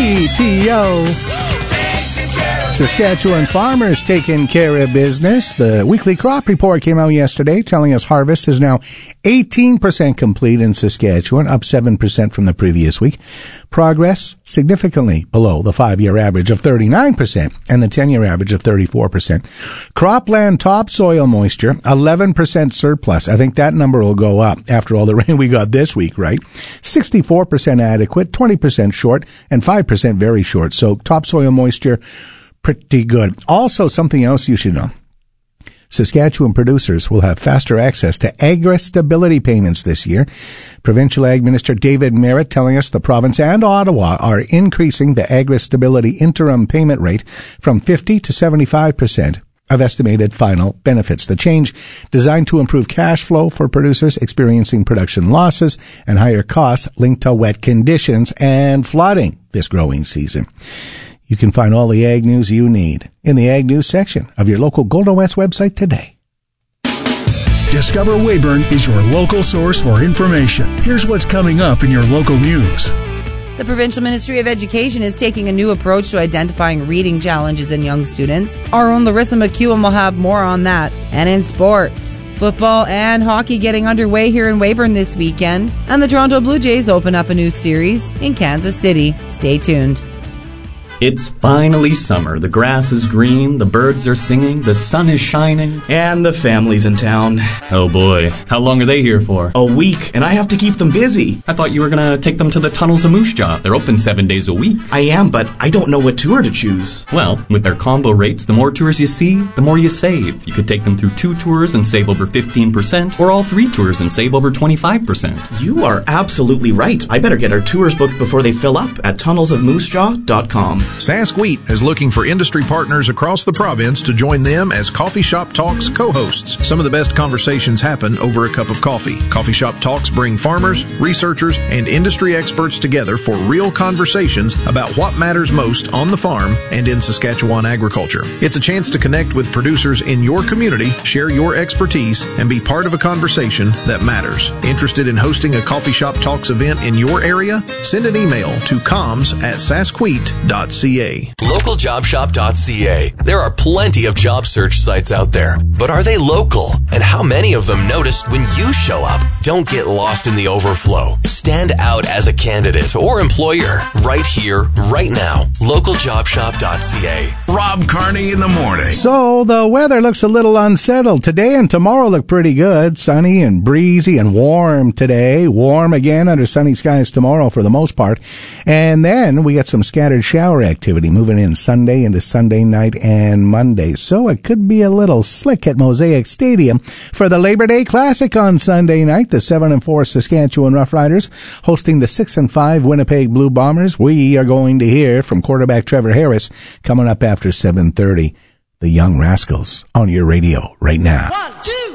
PTO. Saskatchewan farmers taking care of business. The weekly crop report came out yesterday telling us harvest is now 18% complete in Saskatchewan, up 7% from the previous week. Progress significantly below the 5-year average of 39% and the 10-year average of 34%. Cropland topsoil moisture, 11% surplus. I think that number will go up after all the rain we got this week, right? 64% adequate, 20% short, and 5% very short. So topsoil moisture, pretty good. Also, something else you should know. Saskatchewan producers will have faster access to agri-stability payments this year. Provincial Ag Minister David Merritt telling us the province and Ottawa are increasing the agri-stability interim payment rate from 50 to 75% of estimated final benefits. The change designed to improve cash flow for producers experiencing production losses and higher costs linked to wet conditions and flooding this growing season. You can find all the ag news you need in the ag news section of your local Golden West website today. Discover Weyburn is your local source for information. Here's what's coming up in your local news. The Provincial Ministry of Education is taking a new approach to identifying reading challenges in young students. Our own Larissa McEwen will have more on that. And in sports, football and hockey getting underway here in Weyburn this weekend. And the Toronto Blue Jays open up a new series in Kansas City. Stay tuned. It's finally summer. The grass is green, the birds are singing, the sun is shining. And the family's in town. Oh boy, how long are they here for? A week, and I have to keep them busy. I thought you were gonna take them to the Tunnels of Moose Jaw. They're open 7 days a week. I am, but I don't know what tour to choose. Well, with their combo rates, the more tours you see, the more you save. You could take them through 2 tours and save over 15%, or all 3 tours and save over 25%. You are absolutely right. I better get our tours booked before they fill up at tunnelsofmoosejaw.com. Sask Wheat is looking for industry partners across the province to join them as Coffee Shop Talks co-hosts. Some of the best conversations happen over a cup of coffee. Coffee Shop Talks bring farmers, researchers, and industry experts together for real conversations about what matters most on the farm and in Saskatchewan agriculture. It's a chance to connect with producers in your community, share your expertise, and be part of a conversation that matters. Interested in hosting a Coffee Shop Talks event in your area? Send an email to comms@saskwheat.ca. LocalJobShop.ca. There are plenty of job search sites out there, but are they local? And how many of them notice when you show up? Don't get lost in the overflow. Stand out as a candidate or employer right here, right now. LocalJobShop.ca. Rob Carney in the morning. So the weather looks a little unsettled. Today and tomorrow look pretty good. Sunny and breezy and warm today. Warm again under sunny skies tomorrow for the most part. And then we get some scattered shower activity moving in Sunday into Sunday night and Monday. So it could be a little slick at Mosaic Stadium for the Labor Day Classic on Sunday night. The 7-4 Saskatchewan Roughriders hosting the 6-5 Winnipeg Blue Bombers. We are going to hear from quarterback Trevor Harris coming up after 7:30. The Young Rascals on your radio right now. 1, 2.